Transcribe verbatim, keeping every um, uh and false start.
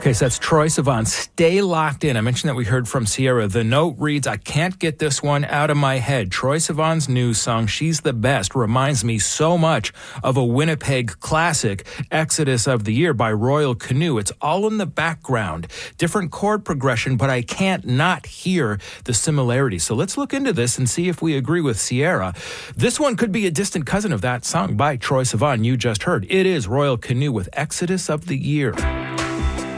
Okay, so that's Troye Sivan. Stay locked in. I mentioned that we heard from Ciara. The note reads, I can't get this one out of my head. Troye Sivan's new song, She's the Best, reminds me so much of a Winnipeg classic, Exodus of the Year by Royal Canoe. It's all in the background, different chord progression, but I can't not hear the similarities. So let's look into this and see if we agree with Ciara. This one could be a distant cousin of that song by Troye Sivan you just heard. It is Royal Canoe with Exodus of the Year.